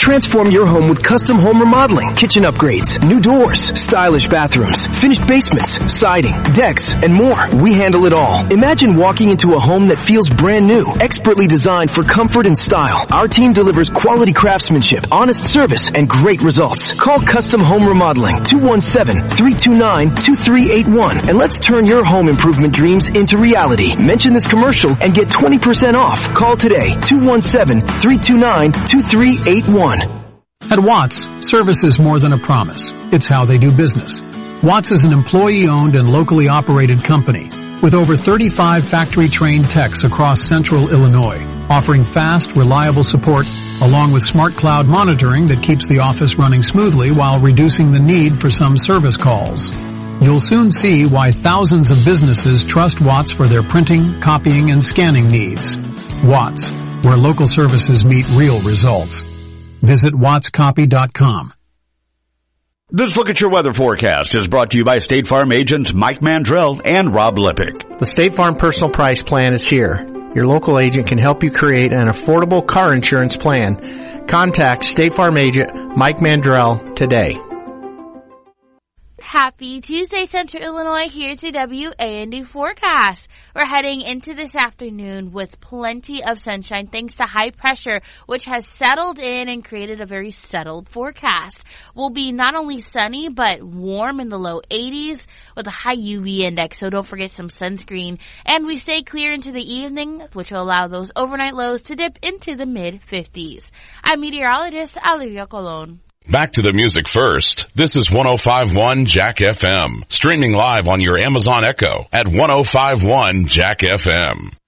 Transform your home with custom home remodeling, kitchen upgrades, new doors, stylish bathrooms, finished basements, siding, decks, and more. We handle it all. Imagine walking into a home that feels brand new, expertly designed for comfort and style. Our team delivers quality craftsmanship, honest service, and great results. Call Custom Home Remodeling 217-329-2381 and let's turn your home improvement dreams into reality. Mention this commercial and get 20% off. Call today 217-329-2381. At Watts, service is more than a promise. It's how they do business. Watts is an employee-owned and locally operated company with over 35 factory-trained techs across central Illinois, offering fast, reliable support along with smart cloud monitoring that keeps the office running smoothly while reducing the need for some service calls. You'll soon see why thousands of businesses trust Watts for their printing, copying, and scanning needs. Watts, where local services meet real results. Visit wattscopy.com. This Look at Your Weather Forecast is brought to you by State Farm agents Mike Mandrell and Rob Lippick. The State Farm Personal Price Plan is here. Your local agent can help you create an affordable car insurance plan. Contact State Farm agent Mike Mandrell today. Happy Tuesday, Central Illinois. Here's the WAND forecast. We're heading into this afternoon with plenty of sunshine thanks to high pressure, which has settled in and created a very settled forecast. We'll be not only sunny, but warm in the low 80s with a high UV index, so don't forget some sunscreen. And we stay clear into the evening, which will allow those overnight lows to dip into the mid-50s. I'm meteorologist Olivia Colon. Back to the music first. This is 105.1 Jack FM. Streaming live on your Amazon Echo at 105.1 Jack FM.